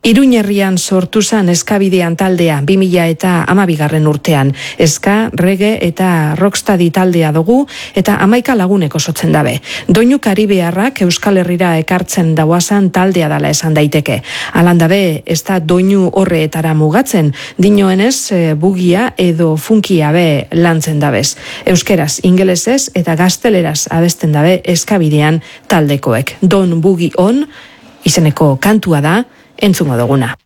Iruñerrian sortu zan eskabidean taldea 2012 urtean. Eska, reggae eta rocksteady taldea dugu eta 11 lagunek osatzen dabe. Doinu karibearrak Euskal Herrira ekartzen dauazan taldea dala esan daiteke. Halan dabe, ez da doinu horretara mugatzen, dinoenez bugia edo funkia be lantzen dabez. Euskeraz, ingelesez eta gazteleraz abesten dabe eskabidean taldekoek. Don Bugi On izeneko kantua da, entzungo duguna.